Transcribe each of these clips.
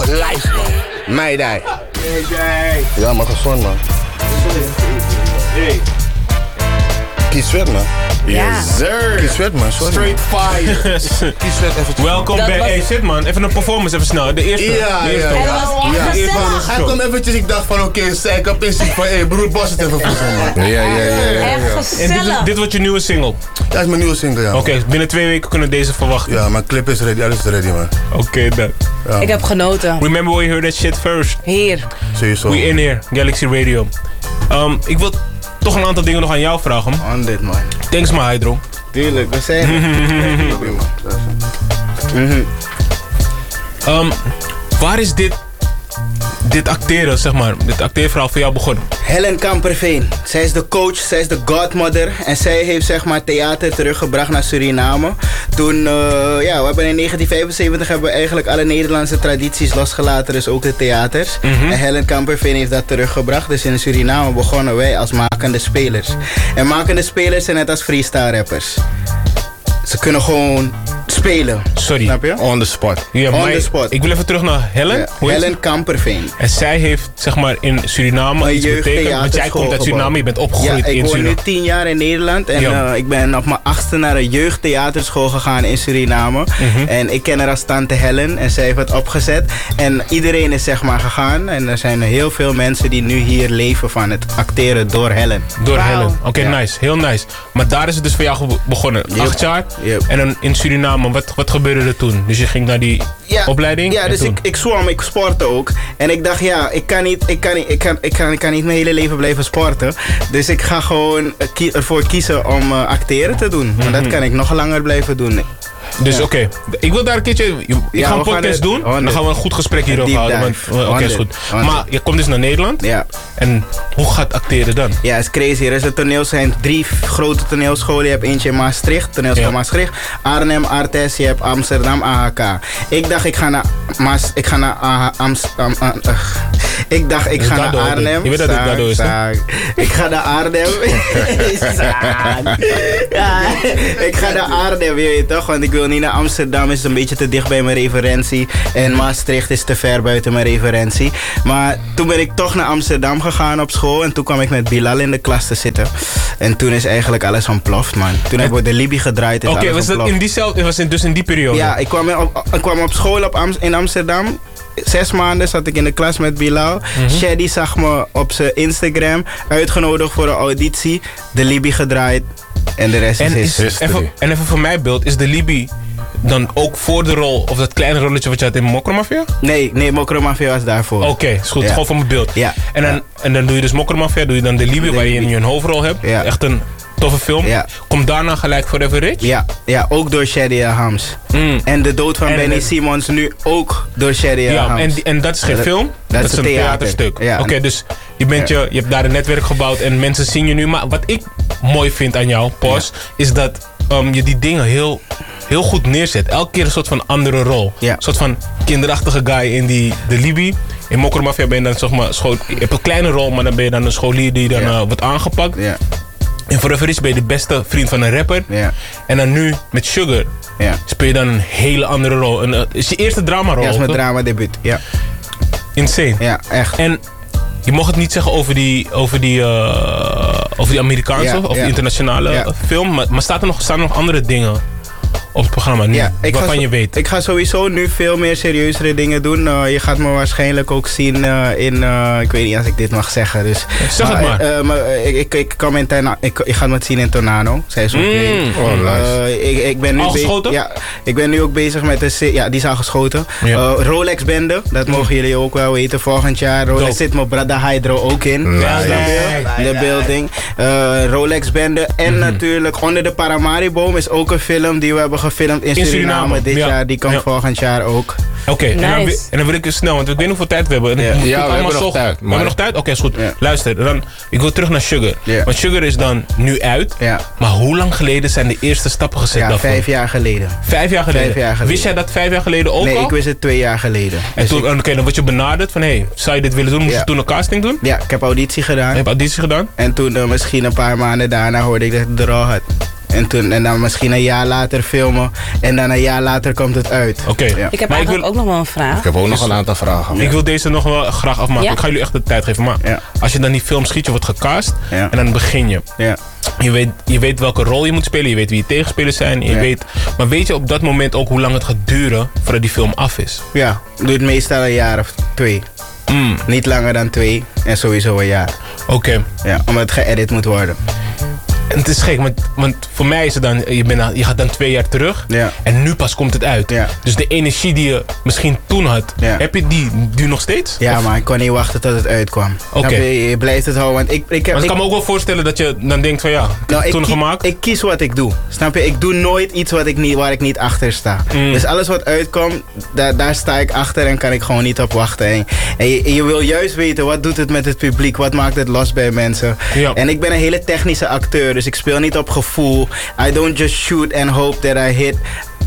Live, man. Meidij. Ja, maar gezond, man. Hey. Kies vet, man. Ja. Yes, sir. Kies vet, man. Sorry. Straight fire. Kies vet even. Welkom bij... Hey, shit man. Even een performance, even snel. De eerste. Ja, de eerste. ja, Het was echt gezellig. Hij kwam eventjes, ik dacht van oké, ik op instinct van broer Bos het even voor zijn, man. Ja. Echt En gezellig. dit wordt je nieuwe single. Dat is mijn nieuwe single, ja. Oké, binnen 2 weken kunnen we deze verwachten. Ja, mijn clip is ready, alles is ready, man. Oké, dan. Ja. Ik heb genoten. Remember where you heard that shit first. Hier. Sowieso. We in here, Galaxy Radio. Ik wil toch een aantal dingen nog aan jou vragen. On dit, man. Thanks man, Hydro. Tuurlijk, we zijn er. Waar is dit acteren, zeg maar, dit acteerverhaal voor jou begonnen? Helen Kamperveen. Zij is de coach, zij is de godmother. En zij heeft zeg maar theater teruggebracht naar Suriname. Toen, we hebben in 1975 hebben we eigenlijk alle Nederlandse tradities losgelaten. Dus ook de theaters. En Helen Kamperveen heeft dat teruggebracht. Dus in Suriname begonnen wij als makende spelers. En makende spelers zijn net als freestyle rappers. Ze kunnen gewoon spelen. Sorry. Snap je? On the spot. Ja, On maar the spot. Ik wil even terug naar Helen. Ja, Hoe heet ze? Helen Kamperveen. En zij heeft, zeg maar, in Suriname iets betekend. Want jij komt uit Suriname, je bent opgegroeid ik in woon Suriname. nu 10 jaar in Nederland. En ik ben op mijn 8e naar een jeugdtheaterschool gegaan in Suriname. En ik ken haar als tante Helen. En zij heeft het opgezet. En iedereen is zeg maar gegaan. En er zijn heel veel mensen die nu hier leven van het acteren door Helen. Door Wauw. Helen. Oké, Ja. nice. Heel nice. Maar daar is het dus voor jou begonnen. Yep. 8 jaar. Yep. En dan in Suriname, wat gebeurde er toen? Dus je ging naar die opleiding? Ja, en dus toen? ik zwom, ik sportte ook. En ik dacht, ja, ik kan niet mijn hele leven blijven sporten. Dus ik ga gewoon ervoor kiezen om acteren te doen. Want dat kan ik nog langer blijven doen. Dus oké, ik wil daar een keertje... Ik ga een podcast doen. En dan gaan we een goed gesprek hierover houden. Oké, is goed. Maar je komt dus naar Nederland. Ja. En hoe gaat acteren dan? Ja, het is crazy. Er is een toneel, zijn 3 grote toneelscholen. Je hebt eentje in Maastricht, toneelschool Maastricht, Arnhem, Artes, je hebt Amsterdam, AHK. Ik dacht, ik ga naar Arnhem. Je weet dat het daardoor is, hè? Ik ga naar Arnhem. Ik ga naar Arnhem, weet je toch? Want ik wil niet naar Amsterdam, is een beetje te dicht bij mijn referentie. En Maastricht is te ver buiten mijn referentie. Maar toen ben ik toch naar Amsterdam gegaan op school. En toen kwam ik met Bilal in de klas te zitten. En toen is eigenlijk alles ontploft, man. Toen hebben we de Libby gedraaid. Oké, was dat dus in die periode? Ja, ik kwam op school in Amsterdam. 6 maanden zat ik in de klas met Bilal. Shady zag me op zijn Instagram. Uitgenodigd voor een auditie. De Libby gedraaid. En de rest is even voor mijn beeld, is de Libby dan ook voor de rol, of dat kleine rolletje wat je had in Mokromafia? Nee, Mokromafia was daarvoor. Oké, is goed. Ja. Gewoon voor mijn beeld. Ja. En dan doe je dus Mokromafia, doe je dan de Libby, waar je een hoofdrol hebt. Ja. Echt een toffe film. Ja. Komt daarna gelijk Forever Rich? Ja, ook door Shadia Hams. En de dood van Benny Simmons nu ook door Shadia Hams. En dat is geen film? Dat is een theaterstuk. Ja. Oké, dus je hebt daar een netwerk gebouwd en mensen zien je nu. Maar wat ik mooi vind aan jou, Pos, is dat je die dingen heel goed neerzet. Elke keer een soort van andere rol. Ja. Een soort van kinderachtige guy in de Libby. In Mokromafia ben je dan zeg maar je hebt een kleine rol, maar dan ben je dan een scholier die dan wordt aangepakt. Ja. In Forever Rich ben je de beste vriend van een rapper. Ja. En dan nu met Sugar speel je dan een hele andere rol. Is je eerste dramarol? Ja, dat is mijn dramadebuut. Ja. Insane. Ja, echt. En je mocht het niet zeggen over die Amerikaanse of internationale film. Maar staan er nog andere dingen op het programma nu, waarvan je weet? Ik ga sowieso nu veel meer serieuzere dingen doen. Je gaat me waarschijnlijk ook zien in... ik weet niet als ik dit mag zeggen. Dus, zeg het maar. Ik ga me zien in Tornado. Seizoen 2. Ik ben nu al geschoten? Ja, ik ben nu ook bezig met de... Ja, die is al geschoten. Ja. Rolex Bende, dat mogen jullie ook wel weten volgend jaar. Rolex zit mijn brother Hydro ook in. De building. Rolex Bende. En natuurlijk Onder de Paramariboom is ook een film die we hebben gefilmd in Suriname dit jaar. Die komt volgend jaar ook. Oké, en dan wil ik dus snel, want ik weet niet hoeveel tijd we hebben. We hebben nog tijd. We hebben nog tijd? Oké, is goed. Ja. Luister, ik wil terug naar Sugar. Want Sugar is dan nu uit. Ja. Maar hoe lang geleden zijn de eerste stappen gezet daarvoor? 5 jaar geleden. 5 jaar geleden? Wist jij dat 5 jaar geleden ook al? Nee, ik wist het 2 jaar geleden. En toen, dan word je benaderd van, zou je dit willen doen? Moest je toen een casting doen? Ja, ik heb auditie gedaan. Je hebt auditie gedaan? En toen misschien een paar maanden daarna hoorde ik dat ik de rol had. En dan misschien een jaar later filmen. En dan een jaar later komt het uit. Oké. Ja. Ik heb Maar eigenlijk ook nog wel een vraag. Ik heb ook nog een aantal vragen. Ik wil deze nog wel graag afmaken. Ja? Ik ga jullie echt de tijd geven. Maar Ja. als je dan die film schiet, je wordt gecast. Ja. En dan begin je. Ja. Je weet welke rol je moet spelen. Je weet wie je tegenspelers zijn. Maar weet je op dat moment ook hoe lang het gaat duren voordat die film af is? Ja, duurt meestal een jaar of 2. Niet langer dan 2 en sowieso een jaar. Oké. Ja, omdat het geëdit moet worden. En het is gek, want voor mij is het dan, je gaat dan 2 jaar terug. Ja. En nu pas komt het uit. Ja. Dus de energie die je misschien toen had, Ja. heb je die nu nog steeds? Ja, Of- maar ik kon niet wachten tot het uitkwam. Oké. Snap je blijft het houden. Want ik Want ik kan me ook wel voorstellen dat je dan denkt van ja, ik heb het toen gemaakt. Ik kies wat ik doe. Snap je? Ik doe nooit iets waar ik niet achter sta. Dus alles wat uitkomt, daar sta ik achter en kan ik gewoon niet op wachten. En je wil juist weten, wat doet het met het publiek? Wat maakt het los bij mensen? Ja. En ik ben een hele technische acteur, dus ik speel niet op gevoel. I don't just shoot and hope that I hit.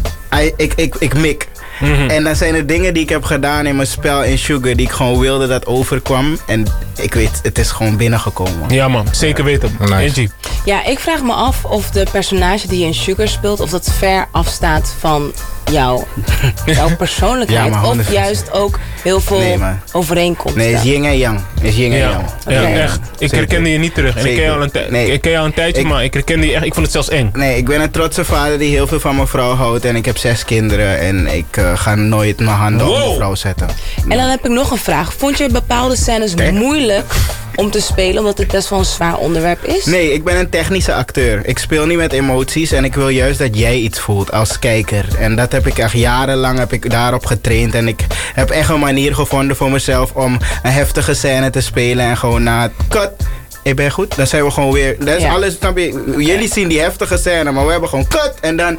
Ik mik. En dan zijn er dingen die ik heb gedaan in mijn spel in Sugar die ik gewoon wilde dat overkwam. En ik weet, het is gewoon binnengekomen. Ja man, zeker weten. Nice. Angie. Ja, ik vraag me af of de personage die je in Sugar speelt, of dat ver afstaat van jouw persoonlijkheid. Ja, maar of 100%. juist ook heel veel Nee, man. overeenkomsten. Nee, het is yin en yang. Het is yin en Ja, yang. ja, Oké. echt. Ik Zeker. herkende je niet terug. En ik ken je al een, Nee. ik ken je al een tijdje, maar ik herkende je echt. Ik vond het zelfs eng. Nee, ik ben een trotse vader die heel veel van mijn vrouw houdt. En ik heb 6 kinderen. En ik ga nooit mijn handen op Wow. mijn vrouw zetten. En dan heb ik nog een vraag. Vond je bepaalde scènes moeilijk om te spelen, omdat het best wel een zwaar onderwerp is? Nee, ik ben een technische acteur. Ik speel niet met emoties. En ik wil juist dat jij iets voelt als kijker. En dat heb ik echt jarenlang daarop getraind. En ik heb echt een manier gevonden voor mezelf om een heftige scène te spelen. En gewoon na het cut. Ik ben goed, dan zijn we gewoon weer. Dat is Ja. alles, snap je? Jullie zien die heftige scène, maar we hebben gewoon cut. En dan.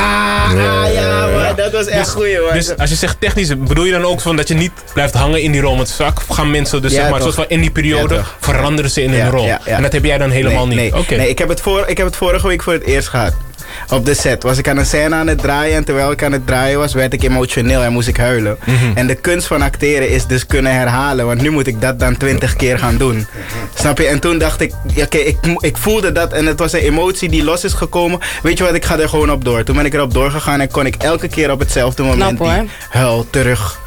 Ja, man, dat was echt goed, hoor. Dus als je zegt technisch, bedoel je dan ook van dat je niet blijft hangen in die rol? Want vaak gaan mensen dus Ja, zeg maar, toch. zoals van in die periode Ja, toch. veranderen ze in Ja, hun rol. ja, ja. En dat heb jij dan helemaal niet. Nee, Oké. nee, ik heb het vorige week voor het eerst gehad. Op de set was ik aan een scène aan het draaien. En terwijl ik aan het draaien was, werd ik emotioneel en moest ik huilen. En de kunst van acteren is dus kunnen herhalen. Want nu moet ik dat dan 20 keer gaan doen. Snap je? En toen dacht ik, oké, ik voelde dat. En het was een emotie die los is gekomen. Weet je wat, ik ga er gewoon op door. Toen ben ik erop doorgegaan en kon ik elke keer op hetzelfde moment Knap, hoor. die huil terug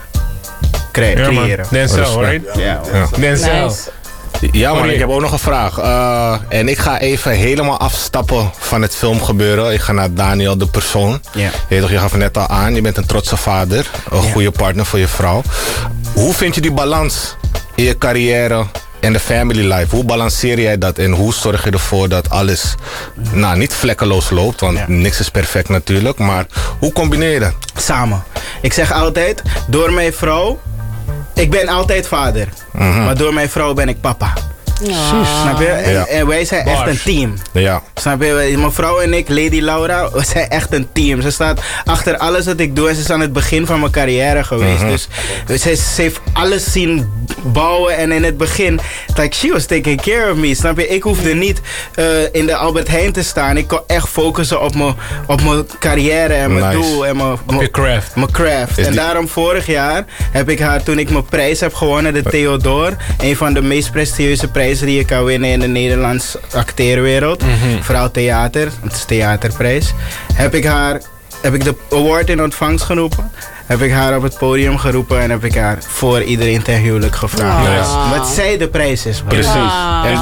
Ja, man. creëren. Denzel, Respect. right? Ja, Ja. Denzel. Nice. Ja man, Sorry. ik heb ook nog een vraag. En ik ga even helemaal afstappen van het filmgebeuren. Ik ga naar Daniel, de persoon. Ja. Je weet toch, je gaf het net al aan. Je bent een trotse vader. Een goede partner voor je vrouw. Hoe vind je die balans in je carrière en de family life? Hoe balanceer jij dat? En hoe zorg je ervoor dat alles niet vlekkeloos loopt? Want Ja. niks is perfect natuurlijk. Maar hoe combineer je dat? Samen. Ik zeg altijd, door mijn vrouw. Ik ben altijd vader. Maar door mijn vrouw ben ik papa. Snap je? En wij zijn echt Bars. een team. Ja. Snap je? Mijn vrouw en ik, Lady Laura, we zijn echt een team. Ze staat achter alles wat ik doe en ze is aan het begin van mijn carrière geweest. Dus ze heeft alles zien bouwen en in het begin, like she was taking care of me. Snap je? Ik hoefde niet in de Albert Heijn te staan. Ik kon echt focussen op mijn carrière en mijn Nice. doel en Op je craft. mijn craft. Is En die- daarom vorig jaar heb ik haar, toen ik mijn prijs heb gewonnen, de Theodor, een van de meest prestigieuze prijzen die je kan winnen in de Nederlandse acteerwereld. Vooral theater, het is theaterprijs. Heb ik de award in ontvangst geroepen. Heb ik haar op het podium geroepen en heb ik haar voor iedereen ten huwelijk gevraagd. Nice. Wat zij de prijs is. man. Precies. Wow. En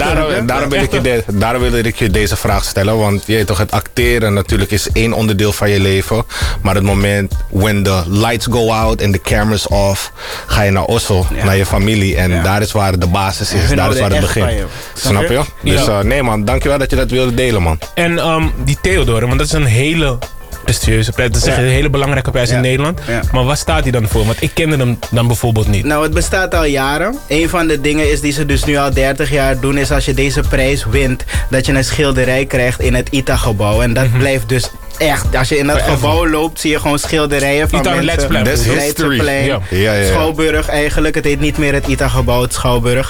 daarom wil ik je deze vraag stellen. Want je weet toch, het acteren natuurlijk is één onderdeel van je leven. Maar het moment when the lights go out en de cameras off, ga je naar Oslo, naar je familie. En daar is waar de basis is. Hun Daar is waar het houden echt begint. van je. Snap je? Dus Ja. nee man, dankjewel dat je dat wilde delen man. En die Theodore, want dat is een hele prestigieuze prijs. Dat is echt een hele belangrijke prijs in Ja. Nederland. Ja. Maar waar staat hij dan voor? Want ik kende hem dan bijvoorbeeld niet. Nou, het bestaat al jaren. Een van de dingen is die ze dus nu al 30 jaar doen, is als je deze prijs wint, dat je een schilderij krijgt in het ITA-gebouw. En dat blijft dus echt. Als je in dat Forever. gebouw loopt, zie je gewoon schilderijen van ITA mensen. Leidsplein. That's bedoel je? history. Leidsplein, Ja. Schouwburg eigenlijk. Het heet niet meer het ITA-gebouw, het Schouwburg.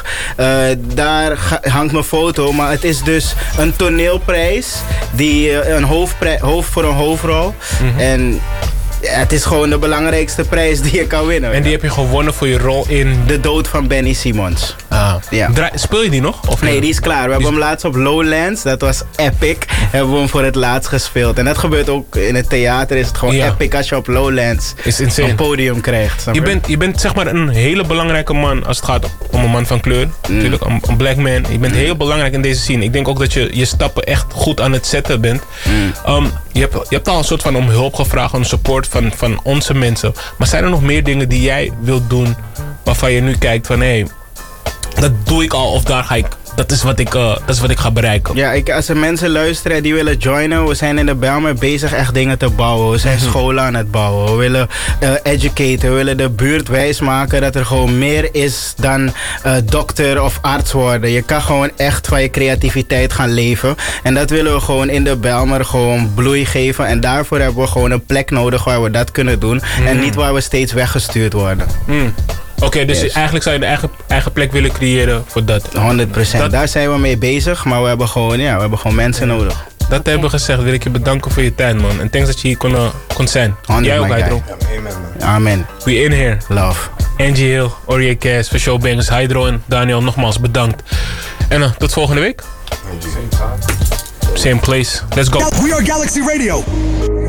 Daar hangt mijn foto, maar het is dus een toneelprijs, die een hoofd voor een hoofdrol. En het is gewoon de belangrijkste prijs die je kan winnen. En die heb je gewonnen voor je rol in... De dood van Benny Simmons. Ja. Speel je die nog? Of nee, die is klaar. We hebben hem laatst op Lowlands. Dat was epic. Hebben we hem voor het laatst gespeeld. En dat gebeurt ook in het theater. Is het gewoon epic als je op Lowlands een podium krijgt. Je bent zeg maar een hele belangrijke man als het gaat om een man van kleur. Natuurlijk, een black man. Je bent heel belangrijk in deze scene. Ik denk ook dat je stappen echt goed aan het zetten bent. Je hebt al een soort van om hulp gevraagd, om support van onze mensen. Maar zijn er nog meer dingen die jij wilt doen waarvan je nu kijkt van hé, dat doe ik al of daar ga ik... Dat is wat ik ga bereiken. Ja, als er mensen luisteren die willen joinen, we zijn in de Bijlmer bezig echt dingen te bouwen. We zijn scholen aan het bouwen. We willen educaten. We willen de buurt wijsmaken dat er gewoon meer is dan dokter of arts worden. Je kan gewoon echt van je creativiteit gaan leven. En dat willen we gewoon in de Bijlmer gewoon bloei geven. En daarvoor hebben we gewoon een plek nodig waar we dat kunnen doen. En niet waar we steeds weggestuurd worden. Oké, dus eigenlijk zou je de eigen plek willen creëren voor dat. 100%. Daar zijn we mee bezig, maar we hebben gewoon mensen nodig. Dat hebben we gezegd. Wil ik je bedanken voor je tijd, man. En thanks dat je hier kon zijn. Jij ook, Hydro. Amen. We in here. Love. Angie Hill, Aurier Cass, voor Showbangers, Hydro en Daniel, nogmaals bedankt. En tot volgende week. Same place. Let's go. We are Galaxy Radio.